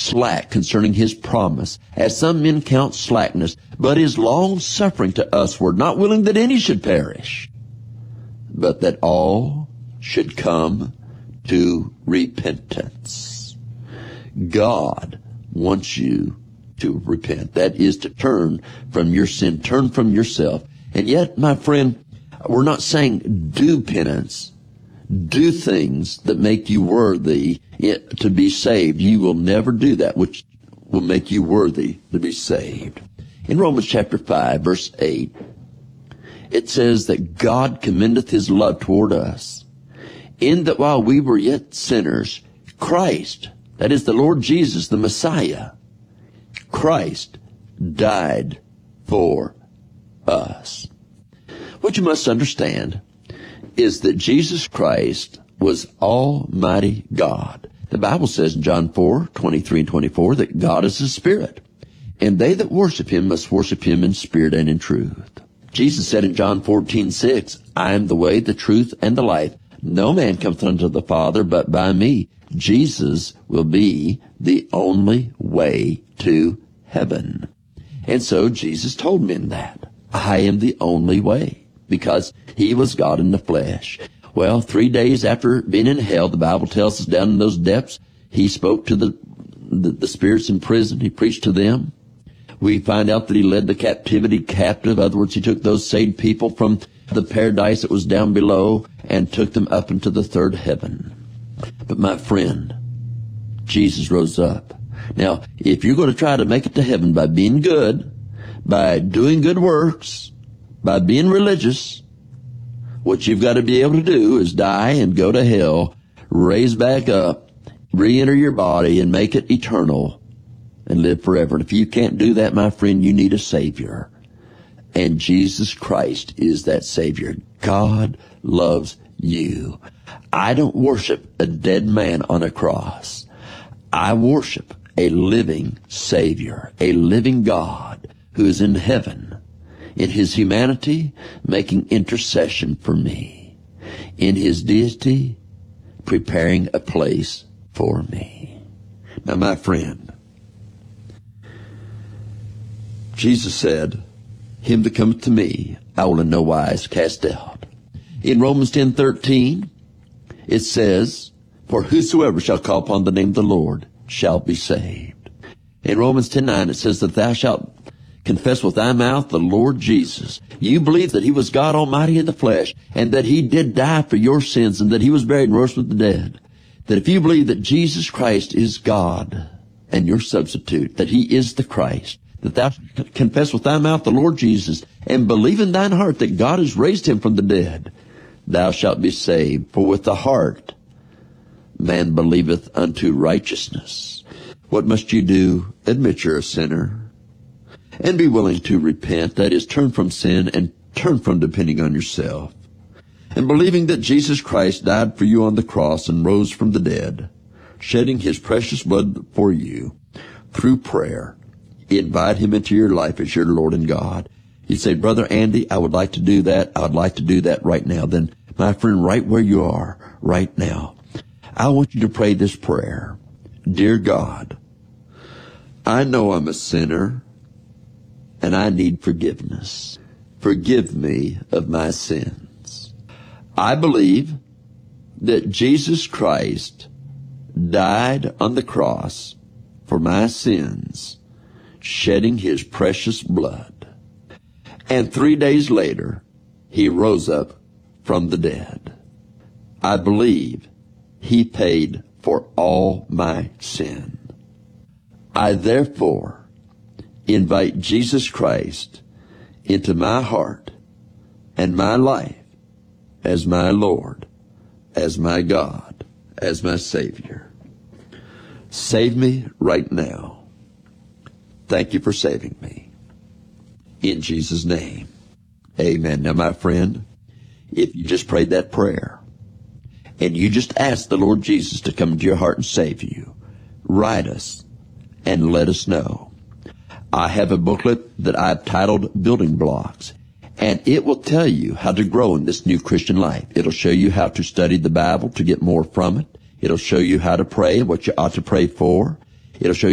slack concerning his promise, as some men count slackness, but is long-suffering to usward, not willing that any should perish, but that all should come to repentance. God wants you to repent. That is to turn from your sin, turn from yourself. And yet, my friend, we're not saying do penance. Do things that make you worthy to be saved. You will never do that which will make you worthy to be saved. In Romans chapter 5, verse 8, it says that God commendeth his love toward us, in that while we were yet sinners, Christ, that is the Lord Jesus, the Messiah, Christ died for us. What you must understand is that Jesus Christ was Almighty God. The Bible says in John 4:23 and 24 that God is a spirit, and they that worship him must worship him in spirit and in truth. Jesus said in John 14:6, I am the way, the truth, and the life. No man cometh unto the Father but by me. Jesus will be the only way to heaven. And so Jesus told men that. I am the only way, because he was God in the flesh. Well, 3 days after being in hell, the Bible tells us down in those depths, he spoke to the spirits in prison. He preached to them. We find out that he led the captivity captive. In other words, he took those saved people from the paradise that was down below and took them up into the third heaven. But my friend, Jesus rose up. Now, if you're going to try to make it to heaven by being good, by doing good works, by being religious, what you've got to be able to do is die and go to hell, raise back up, re-enter your body and make it eternal and live forever. And if you can't do that, my friend, you need a Savior. And Jesus Christ is that Savior. God loves you. I don't worship a dead man on a cross. I worship a living Savior, a living God who is in heaven, in his humanity, making intercession for me, in his deity, preparing a place for me. Now, my friend, Jesus said, him that cometh to me, I will in no wise cast out. In Romans 10:13, it says, for whosoever shall call upon the name of the Lord shall be saved. In Romans 10:9, it says that thou shalt confess with thy mouth the Lord Jesus. You believe that he was God Almighty in the flesh, and that he did die for your sins, and that he was buried and rose from the dead. That if you believe that Jesus Christ is God and your substitute, that he is the Christ, that thou confess with thy mouth the Lord Jesus, and believe in thine heart that God has raised him from the dead, thou shalt be saved. For with the heart man believeth unto righteousness. What must you do? Admit you're a sinner and be willing to repent. That is, turn from sin and turn from depending on yourself, and believing that Jesus Christ died for you on the cross and rose from the dead, shedding his precious blood for you. Through prayer, invite him into your life as your Lord and God. You say, Brother Andy, I would like to do that. I would like to do that right now. Then, my friend, right where you are right now, I want you to pray this prayer. Dear God, I know I'm a sinner and I need forgiveness. Forgive me of my sins. I believe that Jesus Christ died on the cross for my sins, shedding his precious blood. And 3 days later, he rose up from the dead. I believe he paid for all my sin. I therefore invite Jesus Christ into my heart and my life as my Lord, as my God, as my Savior. Save me right now. Thank you for saving me. In Jesus' name, amen. Now, my friend, if you just prayed that prayer and you just asked the Lord Jesus to come into your heart and save you, write us and let us know. I have a booklet that I've titled Building Blocks, and it will tell you how to grow in this new Christian life. It'll show you how to study the Bible to get more from it. It'll show you how to pray, what you ought to pray for. It'll show you